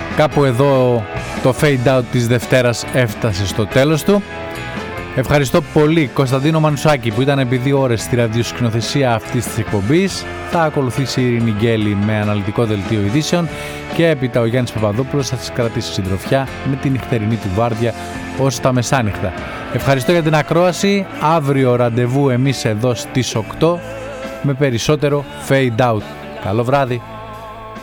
Κάπου εδώ το fade out της Δευτέρας έφτασε στο τέλος του. Ευχαριστώ πολύ Κωνσταντίνο Μανουσάκη που ήταν επί 2 ώρες στη ραδιοσκηνοθεσία αυτής της εκπομπής. Θα ακολουθήσει η Ειρήνη Γκέλη με αναλυτικό δελτίο ειδήσεων και έπειτα ο Γιάννης Παπαδόπουλος θα σας κρατήσει συντροφιά με την νυχτερινή του βάρδια ως τα μεσάνυχτα. Ευχαριστώ για την ακρόαση. Αύριο ραντεβού εμείς εδώ στις 8 με περισσότερο fade out. Καλό βράδυ.